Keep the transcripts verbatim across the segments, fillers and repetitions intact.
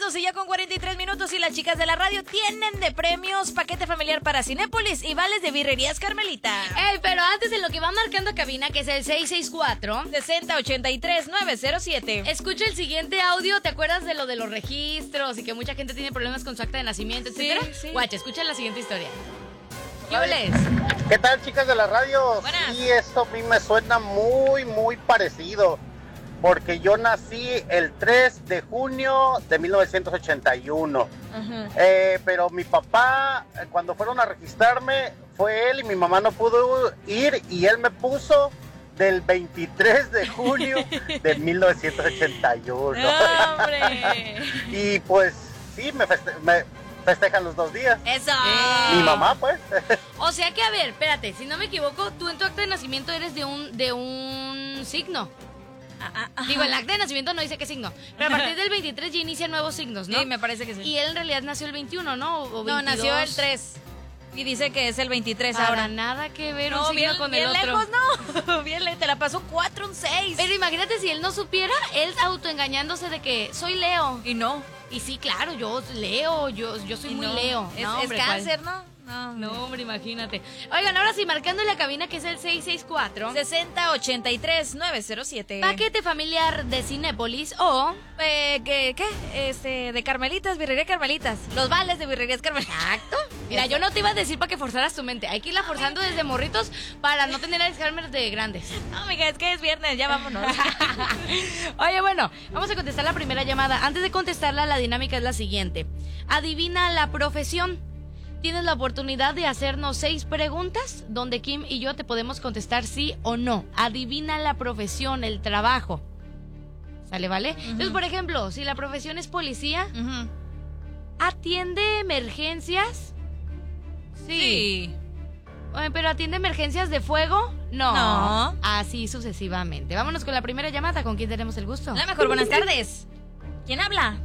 doce ya con cuarenta y tres minutos y las chicas de la radio tienen de premios paquete familiar para Cinépolis y vales de birrerías Carmelita. Ey, pero antes de lo que va marcando cabina, que es el seis seis cuatro, sesenta ochenta y tres nueve cero siete. escucha el siguiente audio. ¿Te acuerdas de lo de los registros y que mucha gente tiene problemas con su acta de nacimiento, etcétera? Sí, sí. Guacha, escucha la siguiente historia. ¿Qué oles? ¿Qué tal, chicas de la radio? Buenas. Sí, esto a mí me suena muy, muy parecido, porque yo nací el tres de junio de mil novecientos ochenta y uno, Ajá. eh, pero mi papá, eh, cuando fueron a registrarme, fue él y mi mamá no pudo ir y él me puso del veintitrés de junio de mil novecientos ochenta y uno. ¡No, hombre! Y pues sí, me, feste me festejan los dos días. ¡Eso! Mi mamá, pues. O sea que, a ver, espérate, si no me equivoco, tú en tu acta de nacimiento eres de un, de un signo. Ah, ah, ajá. Digo, el acta de nacimiento no dice qué signo, pero a partir del veintitrés ya inicia nuevos signos, ¿no? Sí, me parece que sí. Y él en realidad nació el veintiuno, ¿no? O No, veintidós. nació el tres y dice que es el veintitrés Para ahora. nada que ver No, un signo bien, con bien el otro. lejos, no. Bien lejos, te la pasó cuatro, un seis. Pero imagínate si él no supiera, él autoengañándose de que soy Leo. Y no. Y sí, claro, yo Leo, yo, yo soy Y muy no. Leo. Es, No, es hombre, ¿cuál? cáncer, ¿no? No, No, hombre, imagínate. Oigan, ahora sí, marcando la cabina que es el seis seis cuatro. sesenta ochenta y tres nueve cero siete. Paquete familiar de Cinépolis o... Eh, ¿qué, ¿Qué? Este, de Carmelitas, birrería Carmelitas. Los vales de birrerías Carmelitas. Exacto. Mira, yo no te iba a decir para que forzaras tu mente. Hay que irla forzando desde morritos para no tener Alzheimer de grandes. No, amiga, es que es viernes, ya vámonos. Oye, bueno, vamos a contestar la primera llamada. Antes de contestarla, la dinámica es la siguiente. Adivina la profesión. Tienes la oportunidad de hacernos seis preguntas donde Kim y yo te podemos contestar sí o no. Adivina la profesión, el trabajo. ¿Sale, vale? Uh-huh. Entonces, por ejemplo, si la profesión es policía, Uh-huh. ¿atiende emergencias? Sí. Oye, ¿pero atiende emergencias de fuego? No. No. Así sucesivamente. Vámonos con la primera llamada. ¿Con quién tenemos el gusto? La mejor, buenas tardes. ¿Quién habla?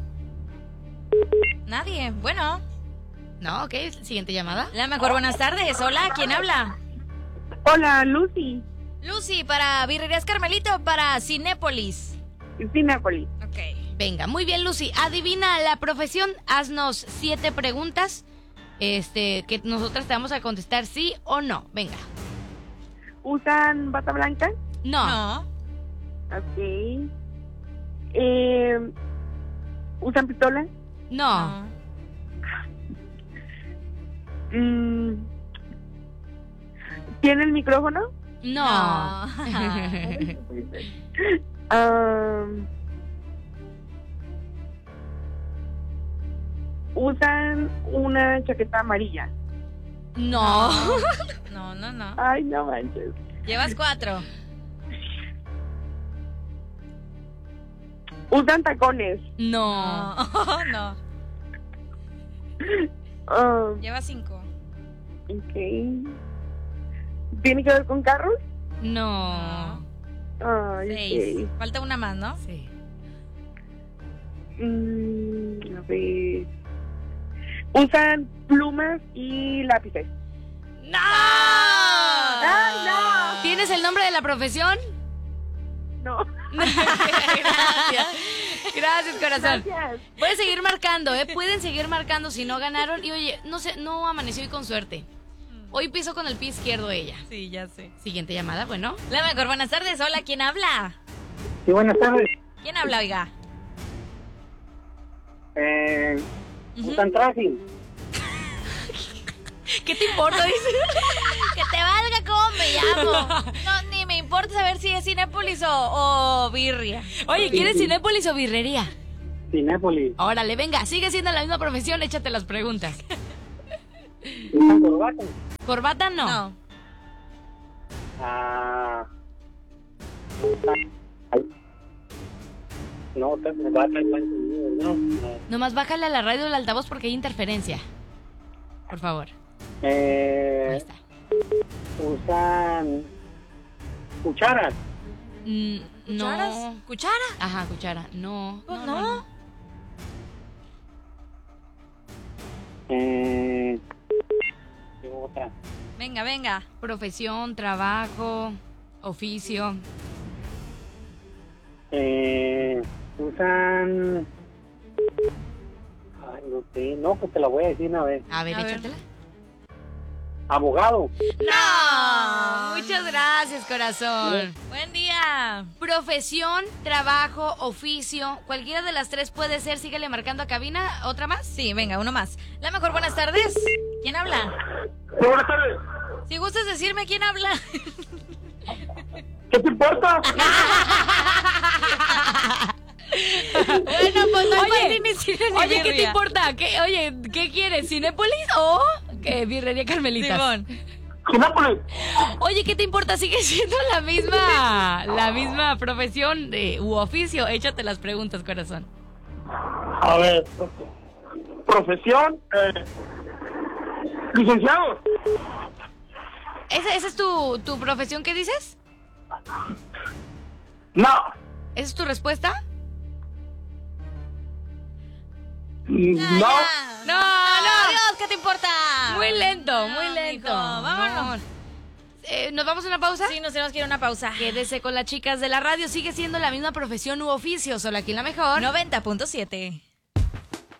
Nadie. Bueno. No, ok. Siguiente llamada. La mejor, buenas tardes. Hola, ¿quién habla? Hola, Lucy. Lucy, ¿para Birrerías Carmelita o para Cinépolis? Cinépolis. Ok. Venga, muy bien, Lucy. Adivina la profesión. Haznos siete preguntas. Este, que nosotras te vamos a contestar sí o no. Venga. ¿Usan bata blanca? No. No. Ok. Eh, ¿Usan pistola? No. No. Mm, ¿Tiene el micrófono? No. Ah, ¿Usan una chaqueta amarilla? No. No, no, no. Ay, no manches. Llevas cuatro. ¿Usan tacones? No. No, no. Ah, Llevas cinco. ok. ¿Tiene que ver con carros? No. Ay, Seis. ok. Falta una más, ¿no? Sí. Mm, a ver. ¿Usan plumas y lápices? ¡No! ¡Ay, no! ¿Tienes el nombre de la profesión? No. Gracias. Gracias, corazón. Gracias. Pueden seguir marcando, ¿eh? Pueden seguir marcando si no ganaron. Y oye, no sé, no amaneció hoy con suerte. Hoy piso con el pie izquierdo ella. Sí, ya sé. Siguiente llamada, bueno. La mejor, buenas tardes. Hola, ¿quién habla? Sí, buenas tardes. ¿Quién habla, oiga? Eh, Ujú. ¿Usan traje? ¿Qué te importa? Dice. Que te valga cómo me llamo. No, ni me importa saber si es Cinépolis o, o Birria. Oye, ¿quieres Cinépolis o birrería? Cinépolis. Órale, venga, sigue siendo la misma profesión, échate las preguntas. ¿Usan corbata? ¿Corbata no? No. Ah. No, corbata no. no. Nomás bájale a la radio del altavoz porque hay interferencia. Por favor. Ahí Eh, está. usan cucharas. Mm, ¿Cucharas? no. ¿Cuchara? Ajá, cuchara. No. Pues no, no. no, no. Eh, ¿qué otra? Venga, venga. Profesión, trabajo, oficio. Eh, usan no sé, no, pues te la voy a decir una vez. A ver, A ver. échatela. Abogado. No, muchas gracias, corazón. Buen día. Profesión, trabajo, oficio, cualquiera de las tres puede ser. Síguele marcando a cabina. ¿Otra más? Sí, venga, uno más. La mejor, buenas tardes. ¿Quién habla? Sí, buenas tardes. Si gustas decirme quién habla. ¿Qué te importa? Bueno, pues no hay Oye, Martín ni cine ni Oye, ¿qué te birria. importa? ¿Qué, oye, ¿qué quieres? ¿Cinépolis o qué? Birrería Carmelitas. Simón. Cinépolis. Oye, ¿qué te importa? Sigue siendo la misma, la misma profesión de, u oficio. Échate las preguntas, corazón. A ver, profesión, eh, licenciado. ¿Esa, esa es tu, tu profesión que dices? No. ¿Esa es tu respuesta? No. Ya. No, no. Adiós, ¿qué te importa? Muy lento, muy No, lento. mijo, vámonos. No. Eh, ¿Nos vamos a una pausa? Sí, nos tenemos que ir a una pausa. Quédese con las chicas de la radio. Sigue siendo la misma profesión u oficio, solo aquí en la mejor. noventa punto siete.